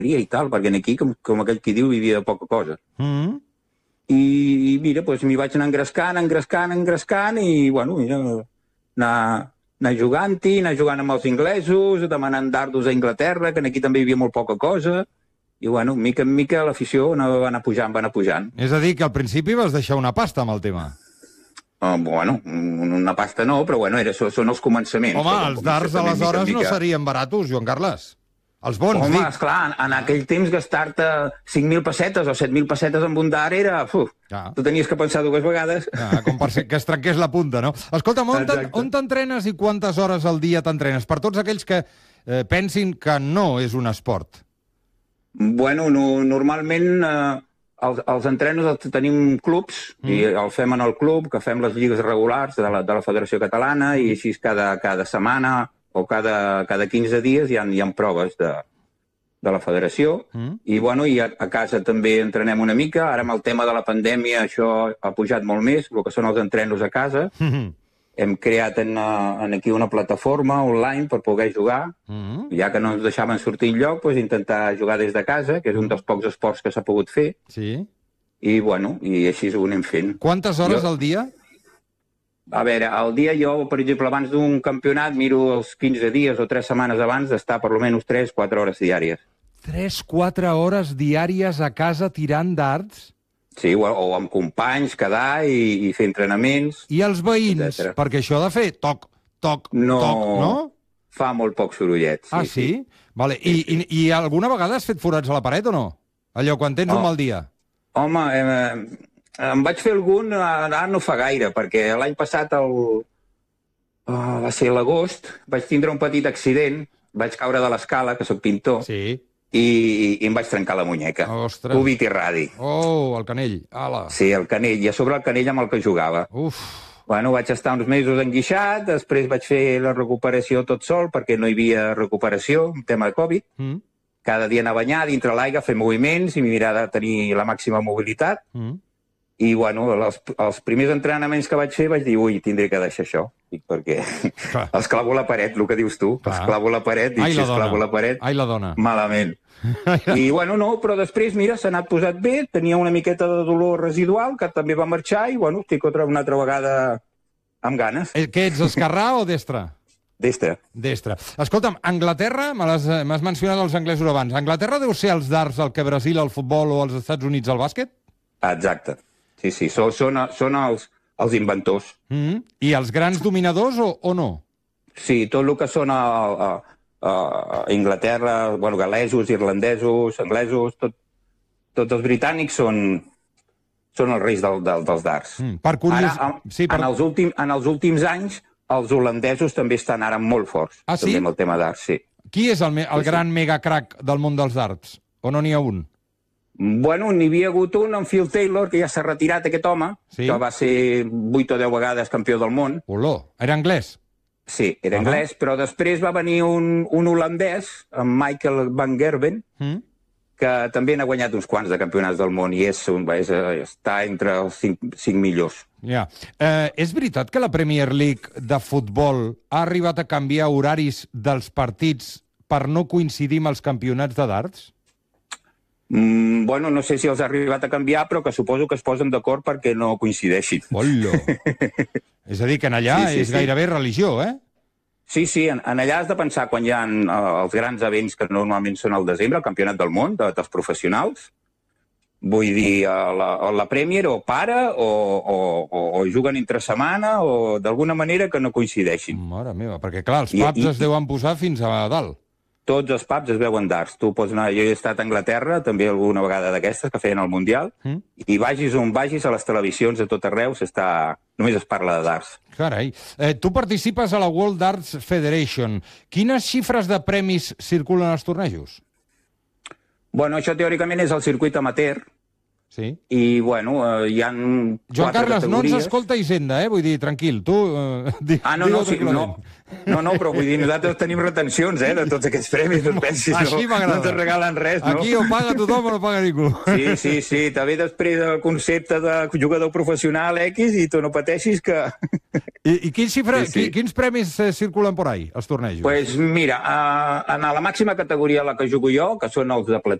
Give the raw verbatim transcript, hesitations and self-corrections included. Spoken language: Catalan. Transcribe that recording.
i tal, perquè aquí, com, com aquell qui diu, vivia de poca cosa. Mm. I, i mira, doncs m'hi vaig anar engrescant, engrescant, engrescant, i, bueno, mira, anar, anar jugant-hi, anar jugant amb els inglesos, demanant dardos a Inglaterra, que aquí també hi havia molt poca cosa, i, bueno, mica en mica l'afició va anar pujant, va anar pujant. És a dir, que al principi vas deixar una pasta amb el tema. Uh, bueno, una pasta no, però, bueno, era, són els començaments. Home, els dards, aleshores, no serien baratos, Joan Carles. Els bons, Home, dic. esclar, en aquell temps gastar-te cinc mil pessetes o set mil pessetes amb un dard era... Uf, ah. Tu tenies que pensar dues vegades. Ah, com per ser que es trenqués la punta, no? Escolta'm, on t'entrenes i quantes hores al dia t'entrenes? Per tots aquells que eh, pensin que no és un esport. Bueno, no, normalment eh, els, els entrenos els tenim clubs, mm. i els fem en el club, que fem les lligues regulars de la, de la Federació Catalana, i així cada, cada setmana o cada, cada quinze dies hi ha, hi ha proves de, de la federació, mm. i, bueno, i a, a casa també entrenem una mica. Ara amb el tema de la pandèmia això ha pujat molt més, el que són els entrenos a casa. Mm-hmm. Hem creat en, en aquí una plataforma online per poder jugar, mm-hmm. ja que no ens deixaven sortir enlloc, doncs intentar jugar des de casa, que és un dels pocs esports que s'ha pogut fer. Sí. I, bueno, i així ho anem fent. Quantes hores jo... al dia? A veure, al dia jo, per exemple, abans d'un campionat miro els quinze dies o tres setmanes abans d'estar per almenys tres quatre hores diàries. tres quatre hores diàries a casa tirant dards? Sí, o, o amb companys, quedar i, i fer entrenaments. I els veïns? Etcètera. Perquè això ha de fer toc, toc, no, toc, no? Fa molt poc sorollet. Sí, ah, sí? sí? Vale. I, sí, sí. I, I alguna vegada has fet forats a la paret o no? Allò, quan tens oh. un mal dia. Home, eh, em vaig fer algun, ara no fa gaire, perquè l'any passat, el, uh, va ser l'agost, vaig tindre un petit accident, vaig caure de l'escala, que soc pintor, sí. i, i em vaig trencar la muñeca. Ostres. Cúbit i radi. Oh, el canell. Ala. Sí, el canell, i a sobre el canell amb el que jugava. Uf. Bueno, vaig estar uns mesos enguixat, després vaig fer la recuperació tot sol, perquè no hi havia recuperació, un tema de Covid. Mm. Cada dia anar a banyar dintre l'aigua, fer moviments i mirar de tenir la màxima mobilitat. Mm. I, bueno, els, els primers entrenaments que vaig fer vaig dir, ui, tindré que deixar això, perquè Clar. els clavo a la paret, el que dius tu, Clar. els clavo a la paret, dic, Ai, si els clavo a la paret, Ai, la dona. malament. I, bueno, no, però després, mira, s'ha anat posat bé, tenia una miqueta de dolor residual, que també va marxar, i, bueno, estic una altra vegada amb ganes. Eh, què ets, esquerrà o destre? Destre. Destre. Escolta'm, Anglaterra, m'has mencionat els anglesos abans, Anglaterra deu ser els dards el que Brasil al futbol o els Estats Units al bàsquet? Exacte. Sí, sí, són, són, són els, els inventors. Mm-hmm. I els grans dominadors o, o no? Sí, tot el que són a, a, a Inglaterra, bueno, gal·lesos, irlandesos, anglesos, tot, tots els britànics són, són els reis del, del, dels dards. Mm, per curiós... Ara, en, sí, per... en, els últim, en els últims anys, els holandesos també estan ara molt forts. Ah, sí? També amb el tema dards, sí. Qui és el, me el sí, gran sí. megacrac del món dels dards? O no n'hi ha un? Bueno, n'hi havia hagut un, en Phil Taylor, que ja s'ha retirat, aquest home, sí? que va ser vuit o deu vegades campió del món. Olor. Era anglès? Sí, era uh -huh. anglès, però després va venir un, un holandès, en Michael van Gerwen, mm. que també n'ha guanyat uns quants de campionats del món i és, és, està entre els cinc, cinc millors. Ja. Eh, és veritat que la Premier League de futbol ha arribat a canviar horaris dels partits per no coincidir amb els campionats de dards? Mm, bueno, no sé si els ha arribat a canviar, però que suposo que es posen d'acord perquè no coincideixin. Hola! És a dir, que en allà sí, sí, és sí. gairebé religió, eh? Sí, sí, en, en allà has de pensar quan hi ha uh, els grans events que normalment són al desembre, el Campionat del Món, de, dels professionals. Vull dir, uh, la, la Premier o para o, o, o, o juguen entre setmana o d'alguna manera que no coincideixin. Mare meva, perquè clar, els pubs I, es deuen posar fins a dalt. Tots els pubs es veuen dards. Tu pots anar... Jo he estat a Anglaterra, també alguna vegada d'aquestes, que feien el Mundial, mm. i vagis on vagis, a les televisions de tot arreu, s'està... només es parla de dards. Carai. Eh, tu participes a la World Darts Federation. Quines xifres de premis circulen als tornejos? Bueno, això teòricament és el circuit amateur, Sí. I, bueno, eh, hi ha Joan quatre Carles, no ens categories. escolta Hisenda, eh? Vull dir, tranquil, tu... Eh, di, Ah, no, no, sí, no, tranquil·lament. no, no, però vull dir, nosaltres tenim retencions, eh, de tots aquests premis, no et pensis, Així no, no ens regalen res, no? Aquí o paga tothom o no paga ningú. Sí, sí, sí, també després el concepte de jugador professional X i tu no pateixis que... I, i quins, xifra, Sí, sí. qui, quins premis eh, circulen por ahí, als tornejos? Pues mira, uh, en la màxima categoria a la que jugo jo, que són els de platí,